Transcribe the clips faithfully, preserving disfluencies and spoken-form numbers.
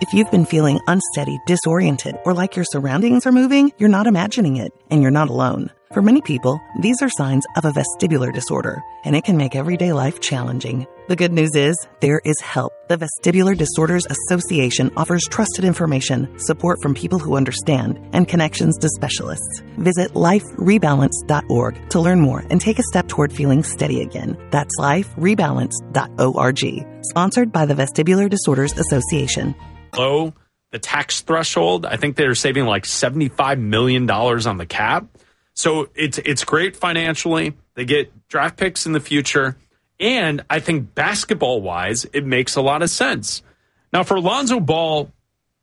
If you've been feeling unsteady, disoriented, or like your surroundings are moving, you're not imagining it, and you're not alone. For many people, these are signs of a vestibular disorder, and it can make everyday life challenging. The good news is, there is help. The Vestibular Disorders Association offers trusted information, support from people who understand, and connections to specialists. Visit life rebalance dot org to learn more and take a step toward feeling steady again. That's life rebalance dot org. Sponsored by the Vestibular Disorders Association. Low the tax threshold. I think they're saving like seventy-five million dollars on the cap. So it's it's great financially. They get draft picks in the future. And I think basketball-wise, it makes a lot of sense. Now, for Lonzo Ball,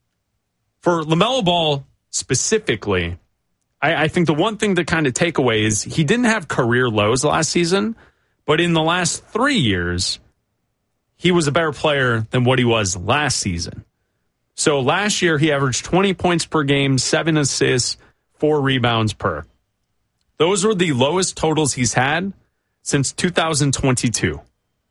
for LaMelo Ball specifically, I, I think the one thing to kind of take away is he didn't have career lows last season, but in the last three years, he was a better player than what he was last season. So last year, he averaged twenty points per game, seven assists, four rebounds per. Those were the lowest totals he's had since two thousand twenty-two.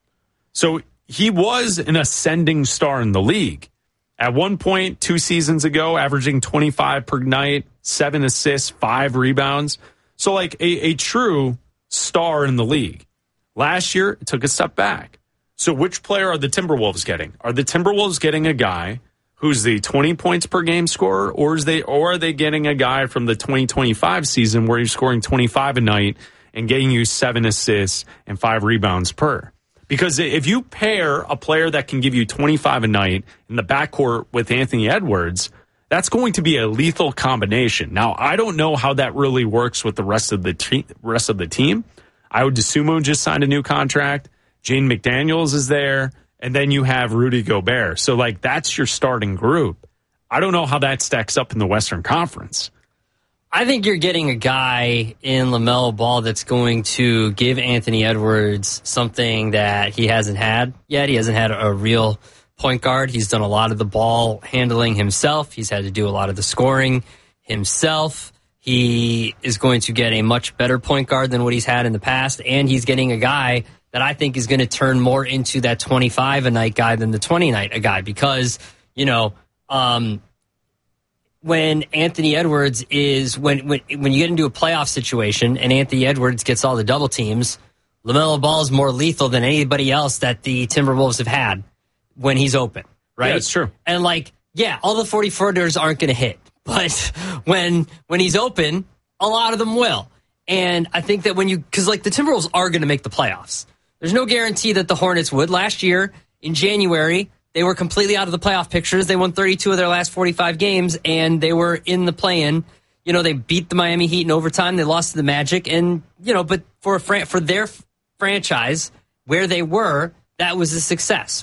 So he was an ascending star in the league. At one point, two seasons ago, averaging twenty-five per night, seven assists, five rebounds. So like a, a true star in the league. Last year, it took a step back. So which player are the Timberwolves getting? Are the Timberwolves getting a guy who's the twenty points per game scorer, or is they or are they getting a guy from the twenty twenty-five season where he's scoring twenty-five a night and getting you seven assists and five rebounds per? Because if you pair a player that can give you twenty-five a night in the backcourt with Anthony Edwards, that's going to be a lethal combination. Now, I don't know how that really works with the rest of the te- rest of the team. Ayo Dosunmu just signed a new contract. Jane McDaniels is there. And then you have Rudy Gobert. So, like, that's your starting group. I don't know how that stacks up in the Western Conference. I think you're getting a guy in LaMelo Ball that's going to give Anthony Edwards something that he hasn't had yet. He hasn't had a real point guard. He's done a lot of the ball handling himself. He's had to do a lot of the scoring himself. He is going to get a much better point guard than what he's had in the past, and he's getting a guy that I think is going to turn more into that twenty-five a night guy than the twenty night a guy, because, you know, um, when Anthony Edwards is, when, when when you get into a playoff situation and Anthony Edwards gets all the double teams, LaMelo Ball is more lethal than anybody else that the Timberwolves have had when he's open, right? Yeah, that's true. And like, yeah, all the forty-footers aren't going to hit, but when when he's open, a lot of them will. And I think that when you, because like the Timberwolves are going to make the playoffs. There's no guarantee that the Hornets would. Last year, in January, they were completely out of the playoff pictures. They won thirty-two of their last forty-five games, and they were in the play-in. You know, they beat the Miami Heat in overtime. They lost to the Magic. And, you know, but for a fran- for their f- franchise, where they were, that was a success.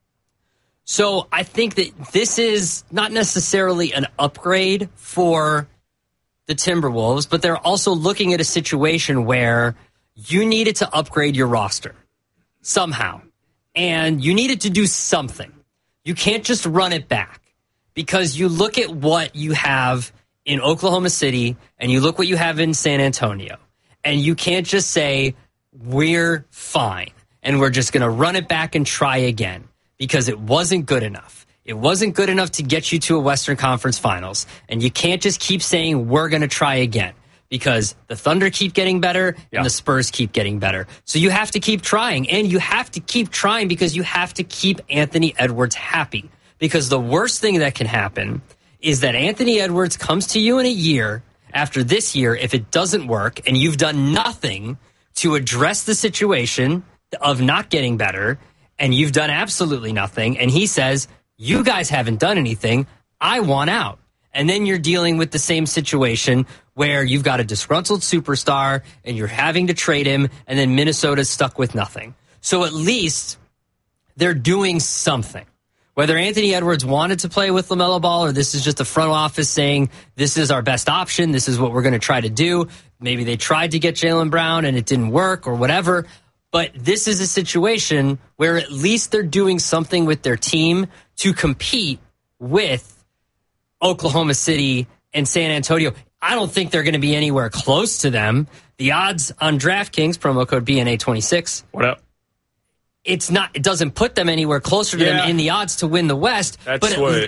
So I think that this is not necessarily an upgrade for the Timberwolves, but they're also looking at a situation where you needed to upgrade your roster somehow, and you needed to do something. You can't just run it back, because you look at what you have in Oklahoma City and you look what you have in San Antonio, and you can't just say, we're fine and we're just going to run it back and try again, because it wasn't good enough. It wasn't good enough to get you to a Western Conference Finals, and you can't just keep saying, we're going to try again. Because the Thunder keep getting better yeah. and the Spurs keep getting better. So you have to keep trying, and you have to keep trying because you have to keep Anthony Edwards happy. Because the worst thing that can happen is that Anthony Edwards comes to you in a year after this year, if it doesn't work, and you've done nothing to address the situation of not getting better, and you've done absolutely nothing, and he says, you guys haven't done anything, I want out. And then you're dealing with the same situation where you've got a disgruntled superstar and you're having to trade him, and then Minnesota's stuck with nothing. So at least they're doing something. Whether Anthony Edwards wanted to play with LaMelo Ball, or this is just the front office saying, this is our best option, this is what we're going to try to do. Maybe they tried to get Jaylen Brown and it didn't work or whatever. But this is a situation where at least they're doing something with their team to compete with Oklahoma City and San Antonio. I don't think they're going to be anywhere close to them. The odds on DraftKings, promo code B N A twenty-six. What up? It's not. It doesn't put them anywhere closer to yeah. them in the odds to win the West. That's but what. It,